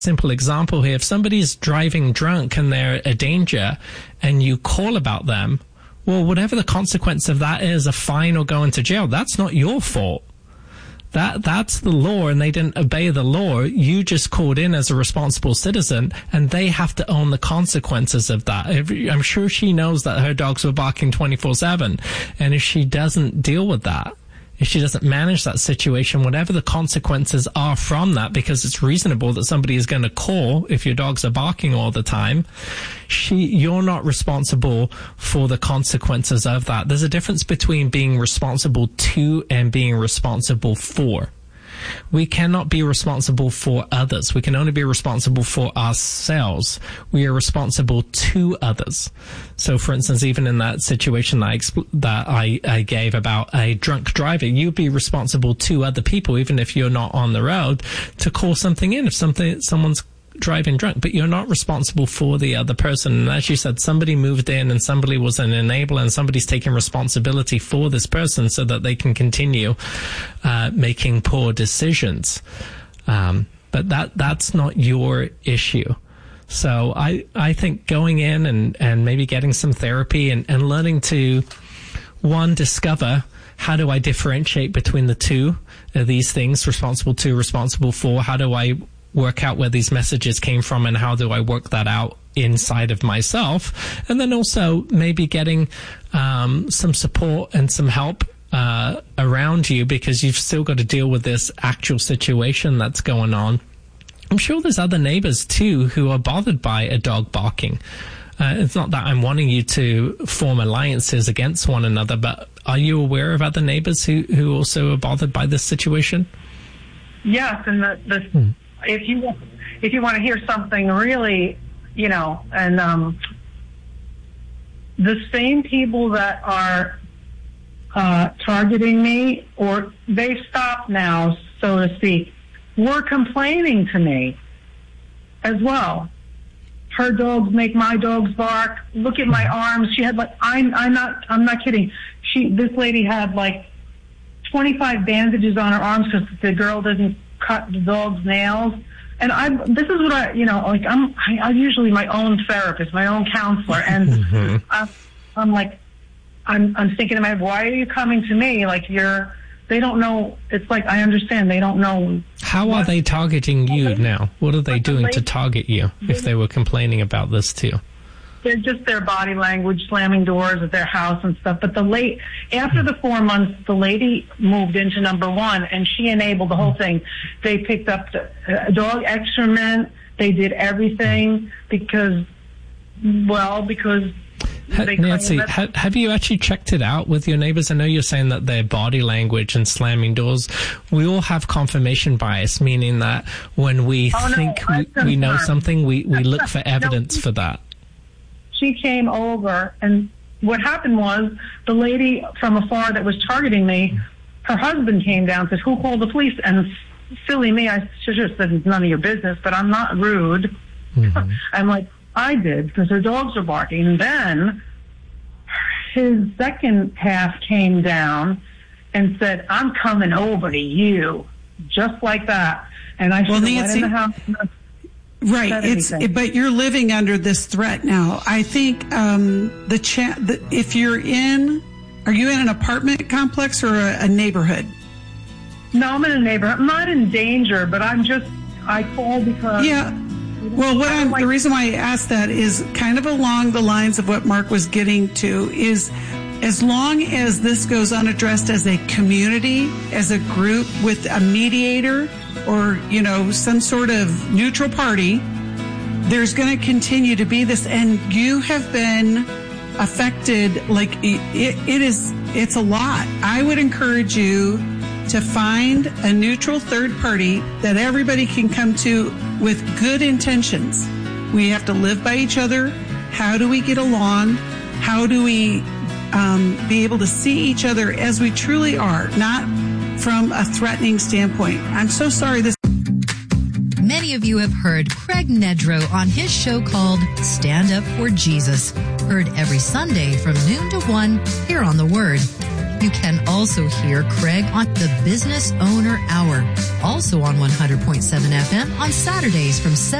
simple example here. If somebody's driving drunk and they're a danger and you call about them, well, whatever the consequence of that is, a fine or going to jail, that's not your fault. That's the law, and they didn't obey the law. You just called in as a responsible citizen, and they have to own the consequences of that. I'm sure she knows that her dogs were barking 24/7, and if she doesn't deal with that, if she doesn't manage that situation, whatever the consequences are from that, because it's reasonable that somebody is going to call if your dogs are barking all the time, you're not responsible for the consequences of that. There's a difference between being responsible to and being responsible for. We cannot be responsible for others. We can only be responsible for ourselves. We are responsible to others. So, for instance, even in that situation that I gave about a drunk driver, you'd be responsible to other people, even if you're not on the road, to call something in if someone's driving drunk, but you're not responsible for the other person. And as you said, somebody moved in and somebody was an enabler, and somebody's taking responsibility for this person so that they can continue making poor decisions. But that's not your issue. So I think going in and maybe getting some therapy and learning to, one, discover how do I differentiate between the two of these things, responsible to, responsible for. How do I work out where these messages came from, and how do I work that out inside of myself? And then also maybe getting some support and some help around you, because you've still got to deal with this actual situation that's going on. I'm sure there's other neighbors too who are bothered by a dog barking. It's not that I'm wanting you to form alliances against one another, but are you aware of other neighbors who also are bothered by this situation? Yes, and if you want to hear something really, and the same people that are targeting me, or they've stopped now, so to speak, were complaining to me as well. Her dogs make my dogs bark. Look at my arms. She had I'm not kidding. This lady had 25 bandages on her arms because the girl doesn't cut the dog's nails. And this is what I'm usually my own therapist, my own counselor. And I'm thinking in my head, why are you coming to me? They don't know. It's I understand. They don't know. How are they targeting you now? What are they doing to target you if they were complaining about this too? They're just their body language, slamming doors at their house and stuff. But after the 4 months, the lady moved into number one, and she enabled the whole thing. They picked up the dog excrement. They did everything because. Nancy, have you actually checked it out with your neighbors? I know you're saying that their body language and slamming doors, we all have confirmation bias, meaning that when we we know something, we look for evidence for that. She came over, and what happened was the lady from afar that was targeting me, her husband came down and said, who called the police? And silly me, I should have said it's none of your business, but I'm not rude. Mm-hmm. I'm like, I did, because her dogs were barking. And then his second half came down and said, I'm coming over to you, just like that. And I should have went in the house. Right. But you're living under this threat now. I think if you're are you in an apartment complex or a neighborhood? No, I'm in a neighborhood. I'm not in danger, but I call because... Yeah. Well, the reason why I asked that is kind of along the lines of what Mark was getting to is, as long as this goes unaddressed as a community, as a group with a mediator or, some sort of neutral party, there's going to continue to be this. And you have been affected, it's a lot. I would encourage you to find a neutral third party that everybody can come to with good intentions. We have to live by each other. How do we get along? How do we be able to see each other as we truly are, not from a threatening standpoint? I'm so sorry. Many of you have heard Craig Nedrow on his show called Stand Up for Jesus, heard every Sunday from noon to 1 here on The Word. You can also hear Craig on the Business Owner Hour, also on 100.7 FM on Saturdays from 7